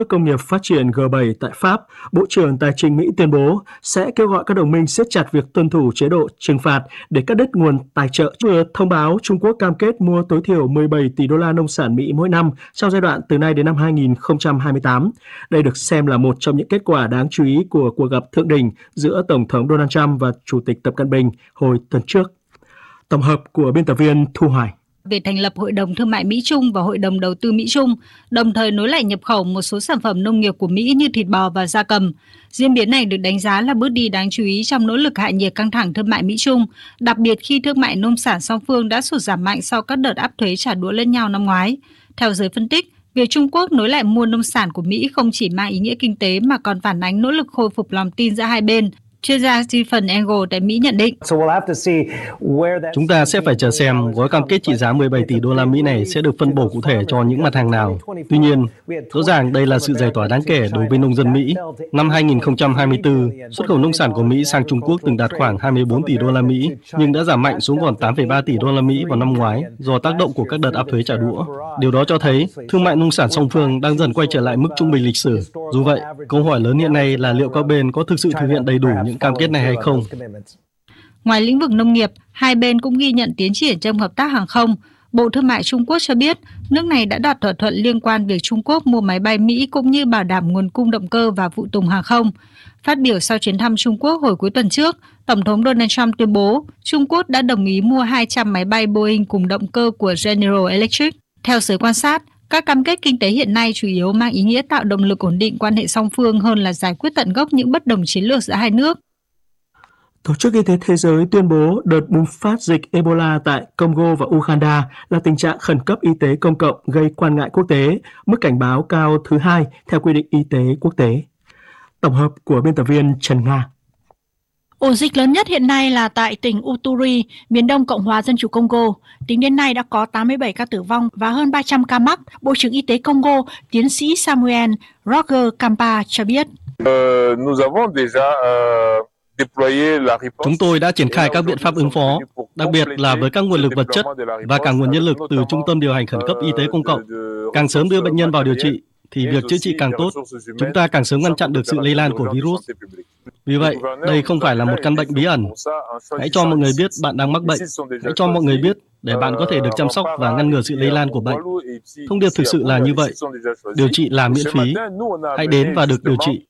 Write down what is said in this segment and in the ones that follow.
Nước công nghiệp phát triển G7 tại Pháp, Bộ trưởng Tài chính Mỹ tuyên bố sẽ kêu gọi các đồng minh siết chặt việc tuân thủ chế độ trừng phạt để cắt đứt nguồn tài trợ. Vừa thông báo Trung Quốc cam kết mua tối thiểu 17 tỷ đô la nông sản Mỹ mỗi năm trong giai đoạn từ nay đến năm 2028. Đây được xem là một trong những kết quả đáng chú ý của cuộc gặp thượng đỉnh giữa Tổng thống Donald Trump và Chủ tịch Tập Cận Bình hồi tuần trước. Tổng hợp của biên tập viên Thu Hoài. Về thành lập Hội đồng Thương mại Mỹ-Trung và Hội đồng Đầu tư Mỹ-Trung, đồng thời nối lại nhập khẩu một số sản phẩm nông nghiệp của Mỹ như thịt bò và gia cầm. Diễn biến này được đánh giá là bước đi đáng chú ý trong nỗ lực hạ nhiệt căng thẳng thương mại Mỹ-Trung, đặc biệt khi thương mại nông sản song phương đã sụt giảm mạnh sau các đợt áp thuế trả đũa lẫn nhau năm ngoái. Theo giới phân tích, việc Trung Quốc nối lại mua nông sản của Mỹ không chỉ mang ý nghĩa kinh tế mà còn phản ánh nỗ lực khôi phục lòng tin giữa hai bên. Chuyên gia Stephen Engel tại Mỹ nhận định. Chúng ta sẽ phải chờ xem gói cam kết trị giá 17 tỷ đô la Mỹ này sẽ được phân bổ cụ thể cho những mặt hàng nào. Tuy nhiên, rõ ràng đây là sự giải tỏa đáng kể đối với nông dân Mỹ. Năm 2024, xuất khẩu nông sản của Mỹ sang Trung Quốc từng đạt khoảng 24 tỷ đô la Mỹ, nhưng đã giảm mạnh xuống còn 8,3 tỷ đô la Mỹ vào năm ngoái do tác động của các đợt áp thuế trả đũa. Điều đó cho thấy thương mại nông sản song phương đang dần quay trở lại mức trung bình lịch sử. Dù vậy, câu hỏi lớn hiện nay là liệu các bên có thực sự thực hiện đầy đủ những cam kết này hay không. Ngoài lĩnh vực nông nghiệp, hai bên cũng ghi nhận tiến triển trong hợp tác hàng không. Bộ Thương mại Trung Quốc cho biết nước này đã đạt thỏa thuận liên quan việc Trung Quốc mua máy bay Mỹ cũng như bảo đảm nguồn cung động cơ và phụ tùng hàng không. Phát biểu sau chuyến thăm Trung Quốc hồi cuối tuần trước, Tổng thống Donald Trump tuyên bố Trung Quốc đã đồng ý mua 200 máy bay Boeing cùng động cơ của General Electric. Theo giới quan sát, các cam kết kinh tế hiện nay chủ yếu mang ý nghĩa tạo động lực ổn định quan hệ song phương hơn là giải quyết tận gốc những bất đồng chiến lược giữa hai nước. Tổ chức Y tế Thế giới tuyên bố đợt bùng phát dịch Ebola tại Congo và Uganda là tình trạng khẩn cấp y tế công cộng gây quan ngại quốc tế, mức cảnh báo cao thứ hai theo quy định y tế quốc tế. Tổng hợp của biên tập viên Trần Nga. Ổ dịch lớn nhất hiện nay là tại tỉnh Uturi, miền đông Cộng hòa Dân chủ Congo. Tính đến nay đã có 87 ca tử vong và hơn 300 ca mắc. Bộ trưởng Y tế Congo, tiến sĩ Samuel Roger Kampa cho biết. Chúng tôi đã triển khai các biện pháp ứng phó, đặc biệt là với các nguồn lực vật chất và cả nguồn nhân lực từ Trung tâm điều hành khẩn cấp y tế công cộng. Càng sớm đưa bệnh nhân vào điều trị, thì việc chữa trị càng tốt. Chúng ta càng sớm ngăn chặn được sự lây lan của virus. Vì vậy, đây không phải là một căn bệnh bí ẩn. Hãy cho mọi người biết bạn đang mắc bệnh. Hãy cho mọi người biết để bạn có thể được chăm sóc và ngăn ngừa sự lây lan của bệnh. Thông điệp thực sự là như vậy. Điều trị là miễn phí. Hãy đến và được điều trị.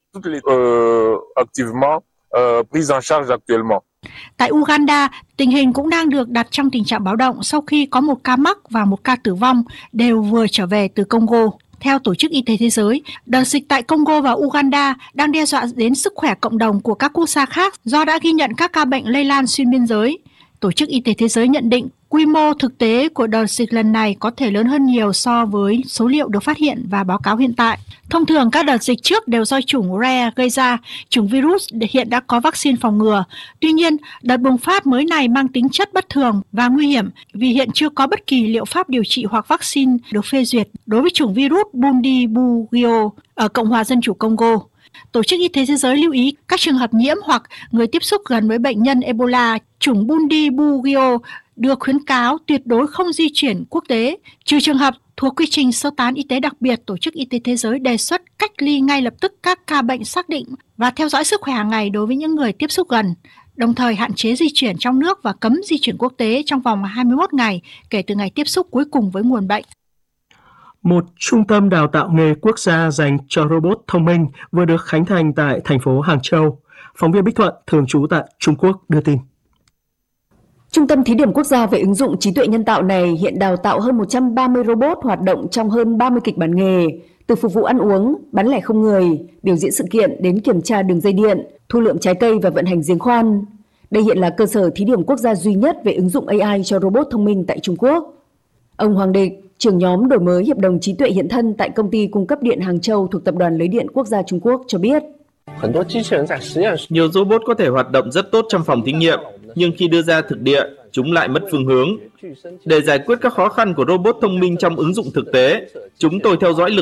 Tại Uganda, tình hình cũng đang được đặt trong tình trạng báo động sau khi có một ca mắc và một ca tử vong đều vừa trở về từ Congo. Theo Tổ chức Y tế Thế giới, đợt dịch tại Congo và Uganda đang đe dọa đến sức khỏe cộng đồng của các quốc gia khác do đã ghi nhận các ca bệnh lây lan xuyên biên giới. Tổ chức Y tế Thế giới nhận định quy mô thực tế của đợt dịch lần này có thể lớn hơn nhiều so với số liệu được phát hiện và báo cáo hiện tại. Thông thường các đợt dịch trước đều do chủng rare gây ra, chủng virus hiện đã có vaccine phòng ngừa. Tuy nhiên, đợt bùng phát mới này mang tính chất bất thường và nguy hiểm vì hiện chưa có bất kỳ liệu pháp điều trị hoặc vaccine được phê duyệt đối với chủng virus Bundibugyo ở Cộng hòa Dân chủ Congo. Tổ chức Y tế Thế giới lưu ý các trường hợp nhiễm hoặc người tiếp xúc gần với bệnh nhân Ebola chủng Bundibugyo được khuyến cáo tuyệt đối không di chuyển quốc tế, trừ trường hợp thuộc quy trình sơ tán y tế đặc biệt. Tổ chức Y tế Thế giới đề xuất cách ly ngay lập tức các ca bệnh xác định và theo dõi sức khỏe hàng ngày đối với những người tiếp xúc gần, đồng thời hạn chế di chuyển trong nước và cấm di chuyển quốc tế trong vòng 21 ngày kể từ ngày tiếp xúc cuối cùng với nguồn bệnh. Một trung tâm đào tạo nghề quốc gia dành cho robot thông minh vừa được khánh thành tại thành phố Hàng Châu. Phóng viên Bích Thuận, thường trú tại Trung Quốc đưa tin. Trung tâm thí điểm quốc gia về ứng dụng trí tuệ nhân tạo này hiện đào tạo hơn 130 robot hoạt động trong hơn 30 kịch bản nghề, từ phục vụ ăn uống, bán lẻ không người, biểu diễn sự kiện đến kiểm tra đường dây điện, thu lượm trái cây và vận hành giếng khoan. Đây hiện là cơ sở thí điểm quốc gia duy nhất về ứng dụng AI cho robot thông minh tại Trung Quốc. Ông Hoàng Địch, trưởng nhóm đổi mới hiệp đồng trí tuệ hiện thân tại công ty cung cấp điện Hàng Châu thuộc Tập đoàn Lưới điện Quốc gia Trung Quốc cho biết. Nhiều robot có thể hoạt động rất tốt trong phòng thí nghiệm, nhưng khi đưa ra thực địa, chúng lại mất phương hướng. Để giải quyết các khó khăn của robot thông minh trong ứng dụng thực tế, chúng tôi theo dõi lực